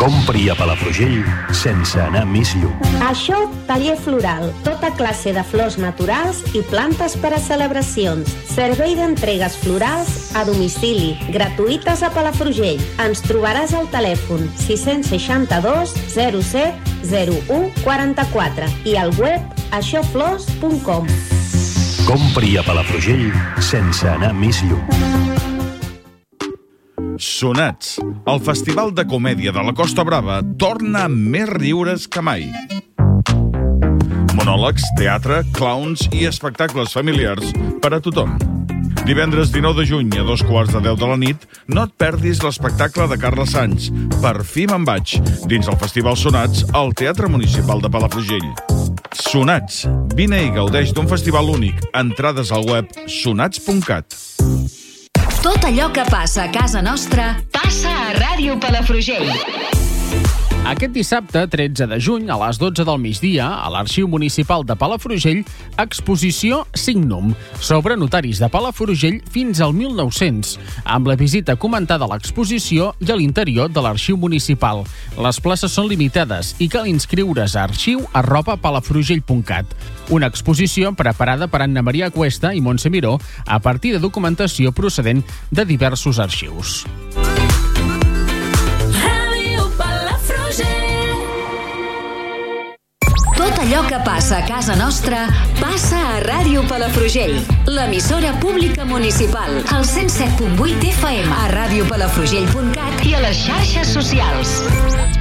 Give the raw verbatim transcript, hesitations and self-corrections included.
Compri a Palafrugell sense anar més lluny. Això, taller floral, tota classe de flors naturals i plantes per a celebracions. Servei d'entregues florals a domicili, gratuïtes a Palafrugell. Ens trobaràs al telèfon sis seixanta dos zero set zero u quaranta-quatre i al web això flors punt com. Compri a Palafrugell sense anar més lluny. Sonats, el Festival de Comèdia de la Costa Brava torna amb més riures que mai. Monòlegs, teatre, clowns i espectacles familiars per a tothom. Divendres dinou de juny a dos quarts de deu de la nit no et perdis l'espectacle de Carles Sans, Per fi me'n vaig, dins el Festival Sonats al Teatre Municipal de Palafrugell. Sonats, vine i gaudeix d'un festival únic. Entrades al web sonats punt cat. Tot allò que passa a casa nostra passa a Ràdio Palafrugell. Aquest dissabte, tretze de juny, a les dotze del migdia, a l'Arxiu Municipal de Palafrugell, exposició Signum, sobre notaris de Palafrugell fins al mil nou-cents, amb la visita comentada a l'exposició i a l'interior de l'Arxiu Municipal. Les places són limitades i cal inscriure's a arxiu arroba palafrugell punt cat. Una exposició preparada per Anna Maria Cuesta i Montse Miró a partir de documentació procedent de diversos arxius. Tot allò que passa a casa nostra passa a Ràdio Palafrugell, l'emissora pública municipal, al cent set punt vuit F M, a ràdio palafrugell punt cat i a les xarxes socials.